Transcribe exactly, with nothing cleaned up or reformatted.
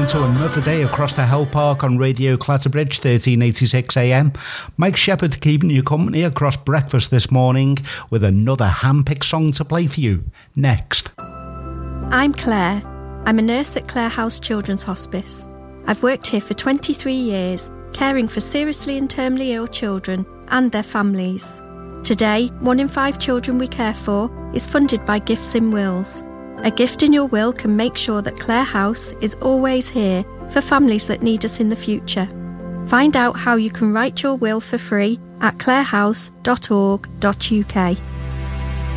to another day across the Hell Park on Radio Clatterbridge, thirteen eighty-six A M. Mike Shepherd keeping you company across breakfast this morning with another hand-picked song to play for you. Next. I'm Claire. I'm a nurse at Clare House Children's Hospice. I've worked here for twenty-three years, caring for seriously and terminally ill children and their families. Today, one in five children we care for is funded by Gifts in Wills. A gift in your will can make sure that Clare House is always here for families that need us in the future. Find out how you can write your will for free at clarehouse dot org dot U K.